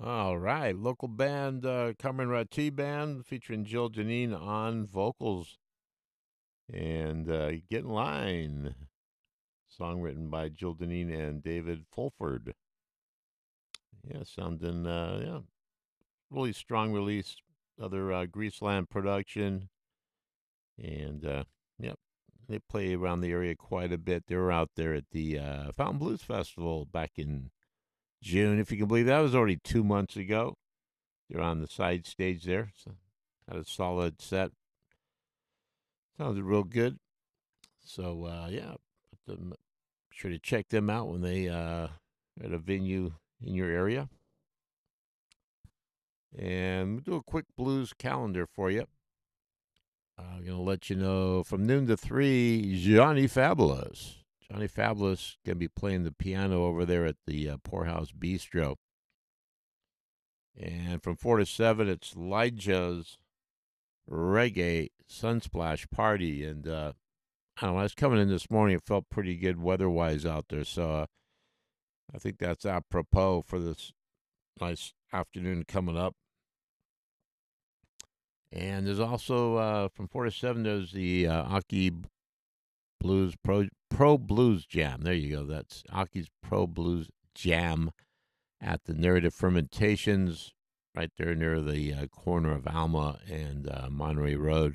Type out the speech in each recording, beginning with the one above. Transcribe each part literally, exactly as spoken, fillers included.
All right. Local band, uh, Carmen Ratti Band, featuring Jill Janine on vocals. And uh, Get in Line, song written by Jill Janine and David Fulford. Yeah, sounding, uh, yeah, really strong release. Other uh, Greaseland production. And, uh, yep, they play around the area quite a bit. They were out there at the uh, Fountain Blues Festival back in June, if you can believe that. Was already two months ago. They're on the side stage there. So had a solid set. Sounded real good. So uh, yeah, put them, sure to check them out when they uh, at a venue in your area. And we'll do a quick blues calendar for you. I'm gonna let you know from noon to three, Johnny Fabulous. Johnny Fabulous gonna be playing the piano over there at the uh, Poorhouse Bistro. And from four to seven, it's Elijah's Reggae Sunsplash Party. And uh, I don't know, I was coming in this morning, it felt pretty good weather wise out there. So uh, I think that's apropos for this nice afternoon coming up. And there's also uh, from four to seven, there's the uh, Aki Blues Pro Pro Blues Jam. There you go. That's Aki's Pro Blues Jam at the Narrative Fermentations, right there near the uh, corner of Alma and uh, Monterey Road.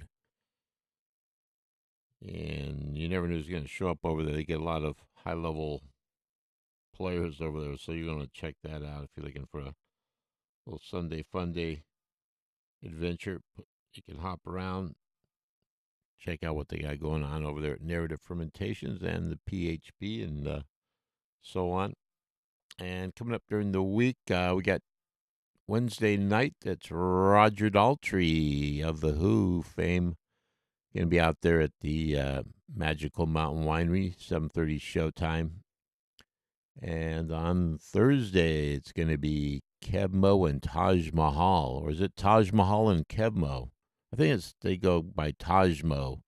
And you never knew who's going to show up over there. They get a lot of high level players over there, so you're going to check that out if you're looking for a little Sunday fun day adventure. You can hop around, check out what they got going on over there at Narrative Fermentations and the P H P and uh, so on. And coming up during the week, uh, we got Wednesday night. That's Roger Daltrey of the Who fame. Going to be out there at the uh, Magical Mountain Winery, seven thirty showtime. And on Thursday, it's going to be Kebmo and Taj Mahal. Or is it Taj Mahal and Kebmo? I think it's they go by Tajmo.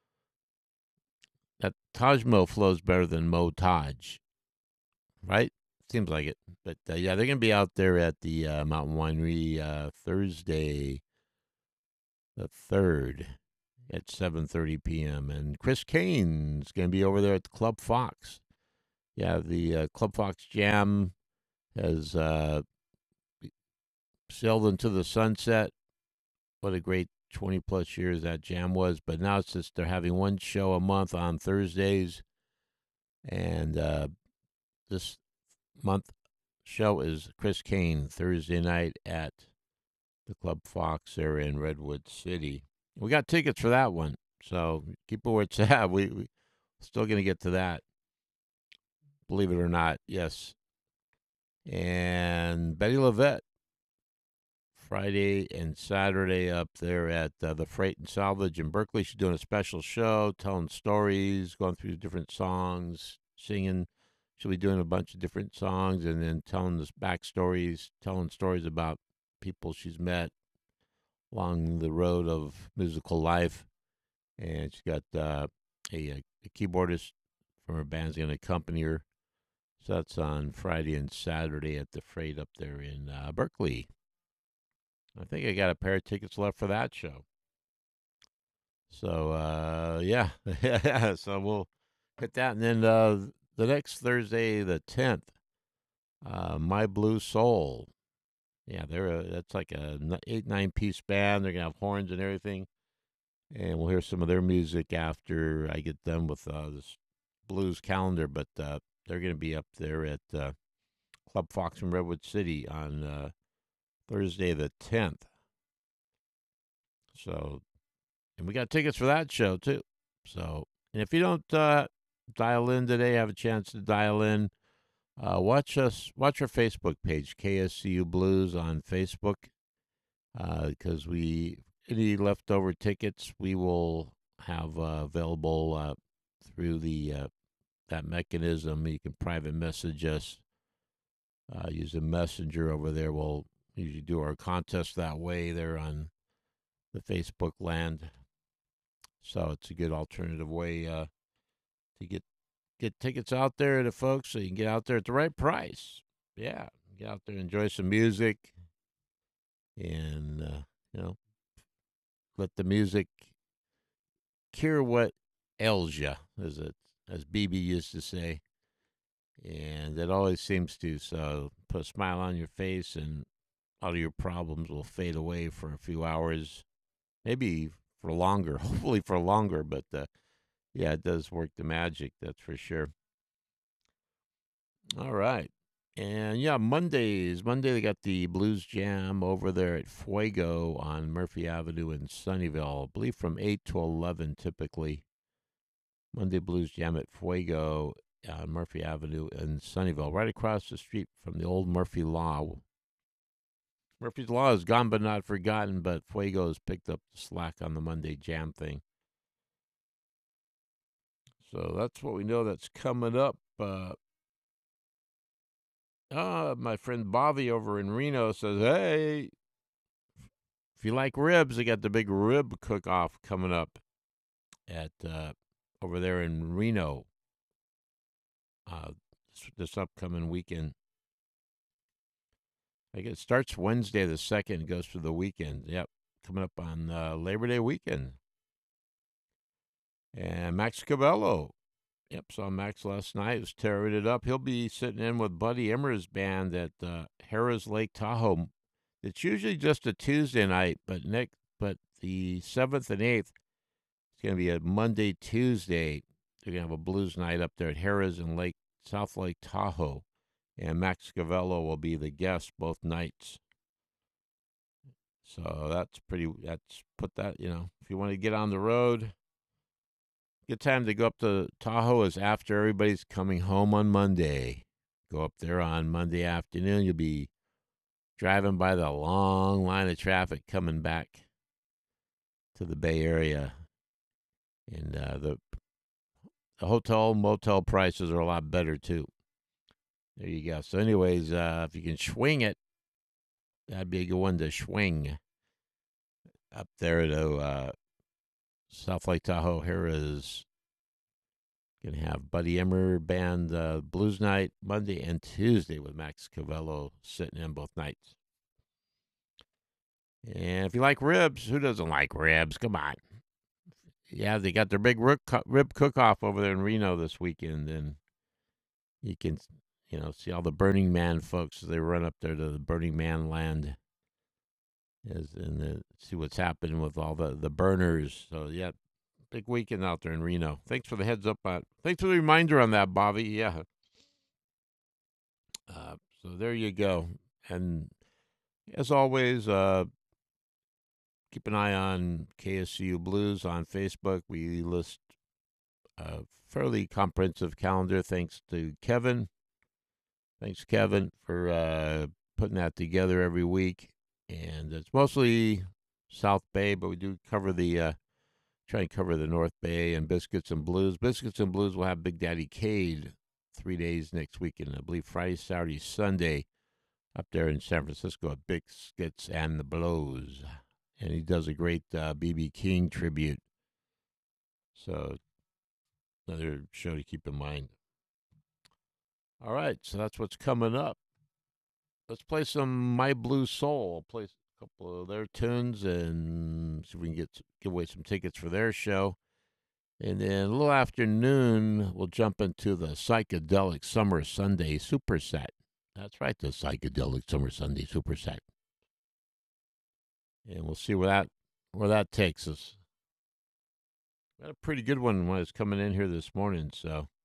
That Tajmo flows better than Mo Taj, right? Seems like it. But uh, yeah, they're going to be out there at the uh, Mountain Winery uh, Thursday, the third, at seven thirty p.m. And Chris Kane's going to be over there at the Club Fox. Yeah, the uh, Club Fox Jam has uh, sailed into the sunset. What a great twenty plus years that jam was. But now it's just they're having one show a month on Thursdays. And uh, this month show is Chris Kane Thursday night at the Club Fox there in Redwood City. We got tickets for that one. So keep it where it's at. We, we still going to get to that. Believe it or not. Yes. And Betty LaVette Friday and Saturday up there at uh, the Freight and Salvage in Berkeley. She's doing a special show, telling stories, going through different songs, singing. She'll be doing a bunch of different songs and then telling us backstories, telling stories about people she's met along the road of musical life. And she's got uh, a, a keyboardist from her band's going to accompany her. So that's on Friday and Saturday at the Freight up there in uh, Berkeley. I think I got a pair of tickets left for that show. So uh, yeah, yeah. So we'll hit that, and then uh, the next Thursday, the tenth, uh, My Blue Soul. Yeah, they're a, that's like a eight nine piece band. They're gonna have horns and everything, and we'll hear some of their music after I get done with uh, this blues calendar. But uh, they're gonna be up there at uh, Club Fox in Redwood City on uh, Thursday the tenth. So, and we got tickets for that show too. So, and if you don't uh, dial in today, have a chance to dial in. Uh, watch us, watch our Facebook page, K S C U Blues on Facebook, because uh, we any leftover tickets we will have uh, available uh, through the uh, that mechanism. You can private message us, uh, use a messenger over there. We'll usually do our contest that way there on the Facebook land. So it's a good alternative way uh, to get get tickets out there to folks so you can get out there at the right price. Yeah, Get out there, enjoy some music, and uh, you know, let the music cure what ails you, as it as B B used to say, and it always seems to. So put a smile on your face, and all of your problems will fade away for a few hours, maybe for longer. Hopefully for longer, but uh, yeah, it does work the magic. That's for sure. All right. And yeah, Mondays. Monday they got the Blues Jam over there at Fuego on Murphy Avenue in Sunnyvale. I believe from eight to eleven typically. Monday Blues Jam at Fuego on Murphy Avenue in Sunnyvale, right across the street from the old Murphy Law. Murphy's Law is gone but not forgotten, but Fuego has picked up the slack on the Monday Jam thing. So that's what we know that's coming up. Uh, uh, my friend Bobby over in Reno says, hey, if you like ribs, they got the big rib cook-off coming up at uh, over there in Reno uh, this, this upcoming weekend. I guess it starts Wednesday the second, goes through the weekend. Yep, coming up on uh, Labor Day weekend. And Max Cavello. Yep, saw Max last night. Was tearing it up. He'll be sitting in with Buddy Emmer's band at uh, Harrah's Lake Tahoe. It's usually just a Tuesday night, but next, but the seventh and eighth, it's going to be a Monday, Tuesday. They're going to have a blues night up there at Harrah's in Lake South Lake Tahoe, and Max Cavello will be the guest both nights. So that's pretty. That's put that. You know, if you want to get on the road. Good time to go up to Tahoe is after everybody's coming home on Monday. Go up there on Monday afternoon. You'll be driving by the long line of traffic coming back to the Bay Area. And uh, the, the hotel, motel prices are a lot better, too. There you go. So anyways, uh, if you can swing it, that'd be a good one to swing up there to uh, South Lake Tahoe. Here is going to have Buddy Emmer Band uh, Blues Night Monday and Tuesday with Max Cavello sitting in both nights. And if you like ribs, who doesn't like ribs? Come on. Yeah, they got their big rib cook-off over there in Reno this weekend, and you can, you know, see all the Burning Man folks as they run up there to the Burning Man land, as and the, see what's happening with all the, the burners. So, yeah, big weekend out there in Reno. Thanks for the heads up on. Thanks for the reminder on that, Bobby. Yeah. Uh, so there you go. And as always, uh, keep an eye on K S C U Blues on Facebook. We list a fairly comprehensive calendar. Thanks to Kevin. Thanks, Kevin, for uh, putting that together every week. And it's mostly South Bay, but we do cover the. Uh, Try and cover the North Bay and Biscuits and Blues. Biscuits and Blues will have Big Daddy Cade three days next weekend. I believe Friday, Saturday, Sunday up there in San Francisco at Biscuits and the Blues. And he does a great uh, B B King tribute. So another show to keep in mind. All right, so that's what's coming up. Let's play some My Blue Soul. I'll play a couple of their tunes and see if we can get give away some tickets for their show. And then a little afternoon, we'll jump into the Psychedelic Summer Sunday Superset. That's right, the Psychedelic Summer Sunday Superset. And we'll see where that where that takes us. Got a pretty good one when I was coming in here this morning, so